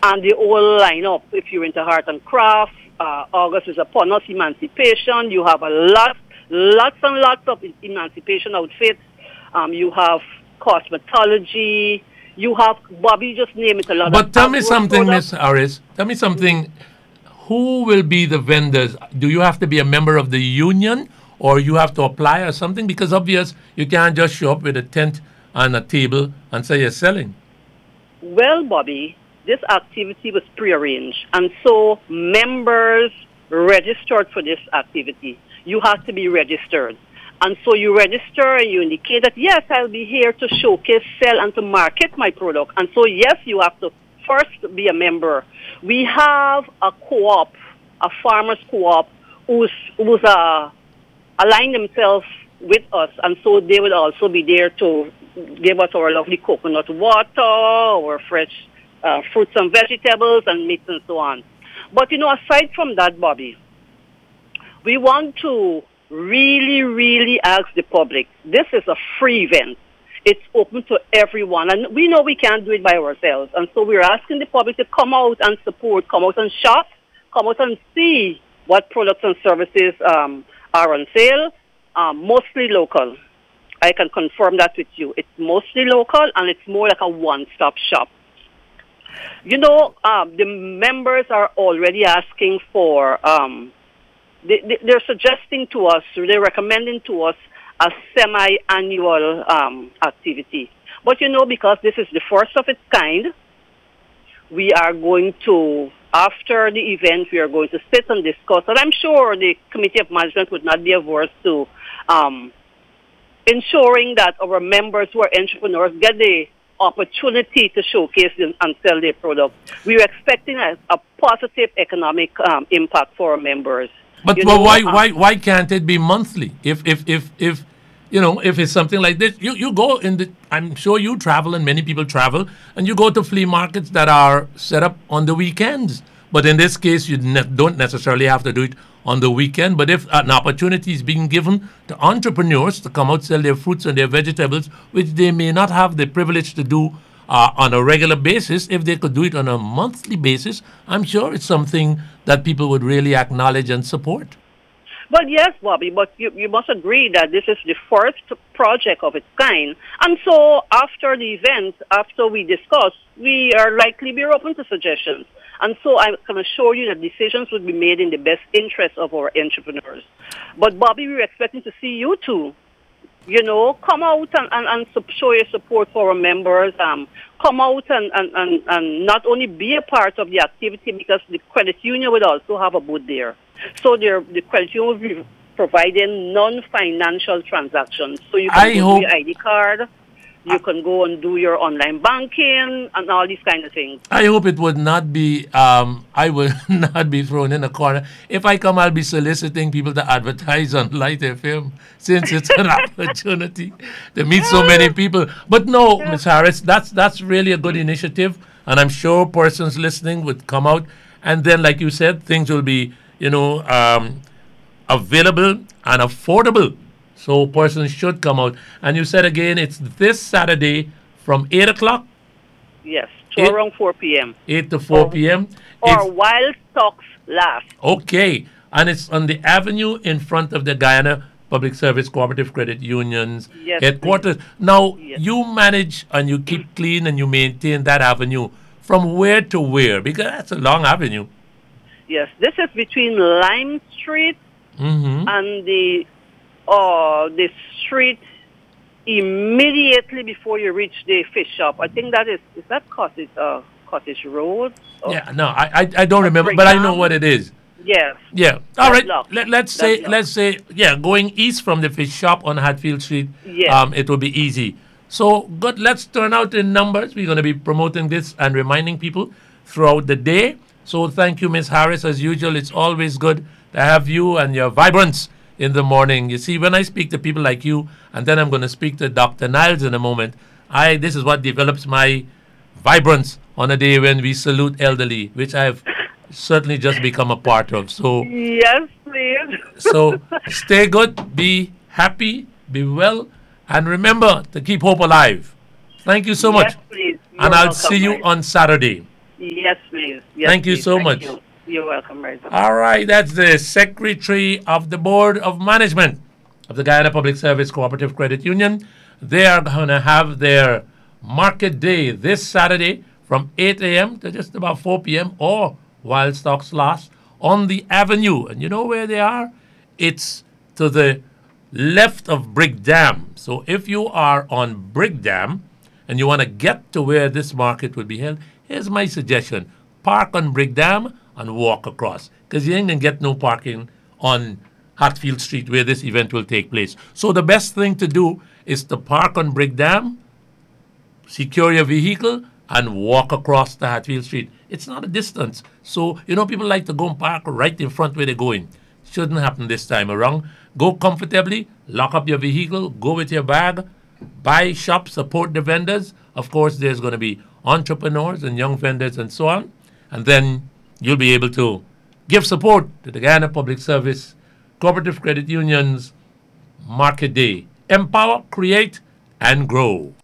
and the whole lineup. If you're into art and craft, August is upon us, emancipation. You have lots and lots of emancipation outfits. You have cosmetology. You have, Bobby, just name it, a lot of But tell me outdoor something, products. Miss Harris. Tell me something. Who will be the vendors? Do you have to be a member of the union, or you have to apply or something? Because obvious, you can't just show up with a tent and a table and say you're selling. Well, Bobby, this activity was prearranged, and so members registered for this activity. You have to be registered. And so you register and you indicate that, yes, I'll be here to showcase, sell, and to market my product. And so, yes, you have to first be a member. We have a co-op, a farmers co-op, who's aligned themselves with us. And so they will also be there to give us our lovely coconut water, our fresh fruits and vegetables and meats and so on. But, aside from that, Bobby, we want to really ask the public. This is a free event. It's open to everyone. And we know we can't do it by ourselves. And so we're asking the public to come out and support, come out and shop, come out and see what products and services are on sale, mostly local. I can confirm that with you. It's mostly local, and it's more like a one-stop shop. The members are already asking for, they're suggesting to us, they're recommending to us a semi-annual activity. But, because this is the first of its kind, we are going to, after the event, we are going to sit and discuss. And I'm sure the Committee of Management would not be averse to ensuring that our members who are entrepreneurs get the opportunity to showcase and sell their products. We are expecting a positive economic impact for our members. But why can't it be monthly? If it's something like this, you go in the. I'm sure you travel and many people travel, and you go to flea markets that are set up on the weekends. But in this case, you don't necessarily have to do it on the weekend. But if an opportunity is being given to entrepreneurs to come out, sell their fruits and their vegetables, which they may not have the privilege to do on a regular basis, if they could do it on a monthly basis, I'm sure it's something that people would really acknowledge and support. Well, yes, Bobby, but you must agree that this is the first project of its kind. And so after the event, after we discuss, we are likely be open to suggestions. And so I can assure you that decisions would be made in the best interest of our entrepreneurs. But, Bobby, we're expecting to see you too. Come out and show your support for our members. Come out and not only be a part of the activity, because the credit union would also have a booth there. So the credit union will be providing non-financial transactions. So you can do your ID card, you can go and do your online banking and all these kind of things. I hope it would not be, I will not be thrown in a corner. If I come, I'll be soliciting people to advertise on Light FM, since it's an opportunity to meet so many people. But no, Ms. Harris, that's really a good initiative. And I'm sure persons listening would come out. And then, like you said, things will be, available and affordable. So persons should come out. And you said again, it's this Saturday from 8 o'clock? Yes, to around 4 p.m. 8 to 4 p.m. Or while stocks last. Okay. And it's on the avenue in front of the Guyana Public Service Cooperative Credit Union's headquarters. Please. Now, you manage and you keep clean and you maintain that avenue. From where to where? Because that's a long avenue. Yes, this is between Lime Street and the street immediately before you reach the fish shop. I think is that Cottage Road? Yeah, no, I don't remember, but I know what it is. Yes. Yeah. All right. Let's say, going east from the fish shop on Hatfield Street, it will be easy. So good. Let's turn out in numbers. We're going to be promoting this and reminding people throughout the day. So thank you, Ms. Harris. As usual, it's always good to have you and your vibrance in the morning. You see, when I speak to people like you, and then I'm going to speak to Dr. Niles in a moment, this is what develops my vibrance on a day when we salute elderly, which I've certainly just become a part of. So yes, please. So stay good, be happy, be well, and remember to keep hope alive. Thank you so much. Please. And I'll see you on Saturday. Yes, please. Yes, Thank you please. so Thank much. you. You're welcome, Reza. All right, that's the Secretary of the Board of Management of the Guyana Public Service Cooperative Credit Union. They are going to have their market day this Saturday from 8 a.m. to just about 4 p.m. or while stocks last on the avenue. And you know where they are? It's to the left of Brick Dam. So if you are on Brick Dam and you want to get to where this market will be held, here's my suggestion. Park on Brick Dam and walk across because you ain't going to get no parking on Hatfield Street where this event will take place. So the best thing to do is to park on Brick Dam, secure your vehicle, and walk across the Hatfield Street. It's not a distance. So, people like to go and park right in front where they're going. Shouldn't happen this time around. Go comfortably, lock up your vehicle, go with your bag, buy, shop, support the vendors. Of course, there's going to be entrepreneurs and young vendors and so on. And then you'll be able to give support to the Guyana Public Service Cooperative Credit Union's Market Day. Empower, create, and grow.